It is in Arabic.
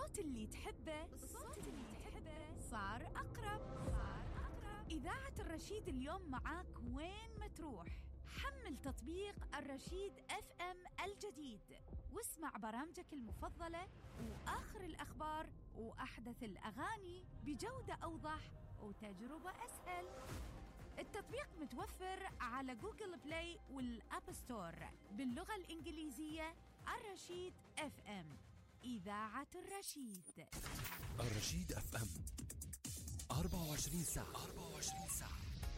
الصوت اللي تحبه صار أقرب. إذاعة الرشيد اليوم معاك وين ما تروح. حمل تطبيق الرشيد FM الجديد واسمع برامجك المفضلة وآخر الأخبار وأحدث الأغاني بجودة أوضح وتجربة أسهل. التطبيق متوفر على جوجل بلاي والأب ستور باللغة الإنجليزية. الرشيد FM، إذاعة الرشيد. الرشيد FM 24 ساعة.